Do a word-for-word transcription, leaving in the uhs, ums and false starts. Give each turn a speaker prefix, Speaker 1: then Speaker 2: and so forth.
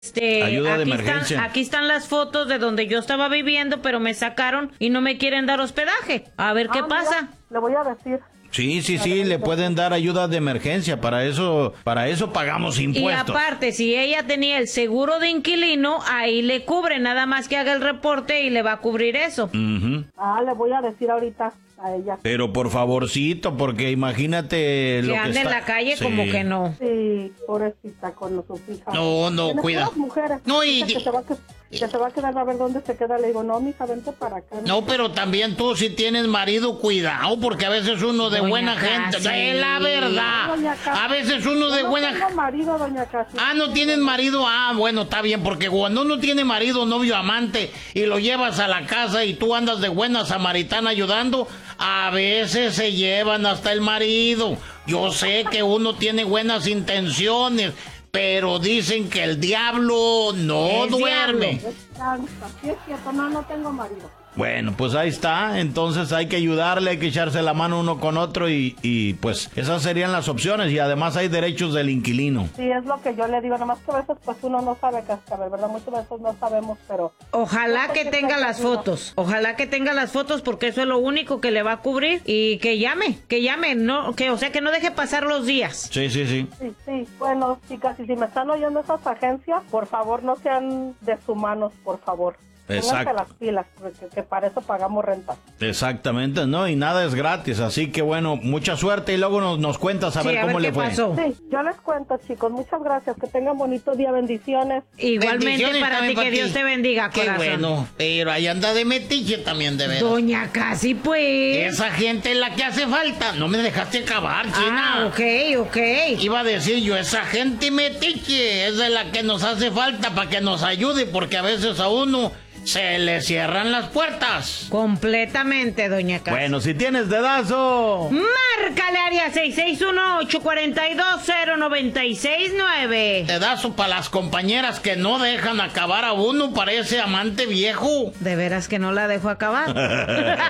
Speaker 1: Este,
Speaker 2: Ayuda de
Speaker 1: aquí
Speaker 2: emergencia.
Speaker 1: Están, aquí están las fotos de donde yo estaba viviendo, pero me sacaron y no me quieren dar hospedaje. A ver qué
Speaker 3: Ah,
Speaker 1: pasa.
Speaker 3: mira, le voy a decir.
Speaker 2: Sí, sí, sí, le pueden dar ayuda de emergencia, para eso, para eso pagamos
Speaker 1: Y
Speaker 2: impuestos.
Speaker 1: aparte, si ella tenía el seguro de inquilino, ahí le cubre, nada más que haga el reporte y le va a cubrir eso.
Speaker 2: Ujú.
Speaker 3: Ah, le voy a decir ahorita a ella.
Speaker 2: Pero por favorcito, porque imagínate
Speaker 1: Que
Speaker 2: lo que
Speaker 1: ande en
Speaker 2: está-
Speaker 1: la calle
Speaker 2: Sí.
Speaker 1: como que no.
Speaker 3: Sí, pobrecita con sus hijas.
Speaker 4: No, no,
Speaker 3: Tiene
Speaker 4: cuida.
Speaker 3: puras mujeres.
Speaker 4: No, y-
Speaker 3: Dice que, se va a, que, que se va a quedar a ver dónde se queda. Le digo, no, mija, vente para acá.
Speaker 4: No, pero también tú si tienes marido, cuidado, porque a veces uno de
Speaker 1: Doña
Speaker 4: buena gente,
Speaker 1: Casi.
Speaker 4: es la verdad.
Speaker 3: Doña Casi.
Speaker 4: A veces uno de
Speaker 3: Yo no
Speaker 4: buena
Speaker 3: tengo marido, doña Casi.
Speaker 4: Ah, no tienes marido. Ah, bueno, está bien, porque cuando uno tiene marido, novio, amante, y lo llevas a la casa y tú andas de buena samaritana ayudando, a veces se llevan hasta el marido. Yo sé que uno tiene buenas intenciones, pero dicen que el diablo no
Speaker 1: El
Speaker 4: duerme.
Speaker 3: Descansa. Sí es cierto, no, no tengo marido.
Speaker 2: Bueno, pues ahí está, entonces hay que ayudarle, hay que echarse la mano uno con otro y, y pues esas serían las opciones y además hay derechos del inquilino.
Speaker 3: Sí, es lo que yo le digo, nomás que a veces pues uno no sabe cascabel, ¿verdad? Muchas veces no sabemos, pero...
Speaker 1: Ojalá
Speaker 3: No,
Speaker 1: que
Speaker 3: porque
Speaker 1: tenga
Speaker 3: trae
Speaker 1: las
Speaker 3: ayuda.
Speaker 1: fotos, ojalá que tenga las fotos porque eso es lo único que le va a cubrir y que llame, que llame, no, que o sea que no deje pasar los días.
Speaker 2: Sí, sí, sí.
Speaker 3: Sí, sí, bueno, chicas, y si me están oyendo esas agencias, por favor, no sean deshumanos, por favor. Pónganse
Speaker 2: Exacto.
Speaker 3: las pilas, porque que para eso pagamos renta.
Speaker 2: Exactamente, ¿no? Y nada es gratis, así que bueno, mucha suerte y luego nos, nos cuentas a
Speaker 1: Sí,
Speaker 2: ver
Speaker 1: a
Speaker 2: cómo
Speaker 1: ver
Speaker 2: le
Speaker 1: qué
Speaker 2: fue.
Speaker 1: pasó.
Speaker 3: Sí, yo les cuento, chicos, muchas gracias, que tengan bonito día, bendiciones.
Speaker 1: Igualmente
Speaker 4: Bendiciones
Speaker 1: para
Speaker 4: también
Speaker 1: ti, que
Speaker 4: para
Speaker 1: Dios
Speaker 4: ti.
Speaker 1: te bendiga,
Speaker 4: Qué
Speaker 1: corazón.
Speaker 4: bueno, pero ahí anda de metiche también, de veras.
Speaker 1: Doña Casi, pues.
Speaker 4: Esa gente es la que hace falta. No me dejaste acabar, China.
Speaker 1: Ah, ok, ok.
Speaker 4: Iba a decir yo, esa gente metiche es de la que nos hace falta para que nos ayude, porque a veces a uno se le cierran las puertas.
Speaker 1: Completamente, doña Casi.
Speaker 2: Bueno, si tienes dedazo.
Speaker 1: Márcale área seis seis uno, ocho cuatro dos, cero nueve seis nueve.
Speaker 4: Pedazo para las compañeras que no dejan acabar a uno, parece amante viejo.
Speaker 1: De veras que no la dejo acabar.